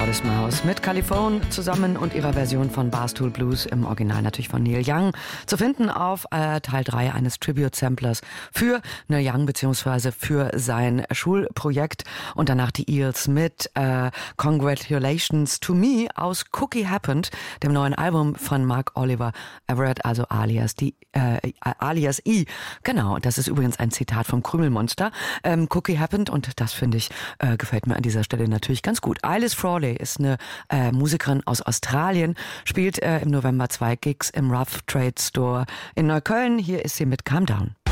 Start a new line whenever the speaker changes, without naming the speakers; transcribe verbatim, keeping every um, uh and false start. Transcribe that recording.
Modest Mouse mit Caliphone zusammen und ihrer Version von Barstool Blues, im Original natürlich von Neil Young, zu finden auf äh, Teil drei eines Tribute-Samplers für Neil Young bzw. für sein Schulprojekt, und danach die Eels mit äh, Congratulations to Me aus Cookie Happened, dem neuen Album von Mark Oliver Everett, also alias die äh, alias I. Genau, das ist übrigens ein Zitat vom Krümelmonster. Ähm, Cookie Happened, und das finde ich, äh, gefällt mir an dieser Stelle natürlich ganz gut. Alice Frawley ist eine äh, Musikerin aus Australien, spielt äh, im November zwei Gigs im Rough Trade Store in Neukölln. Hier ist sie mit Calm Down.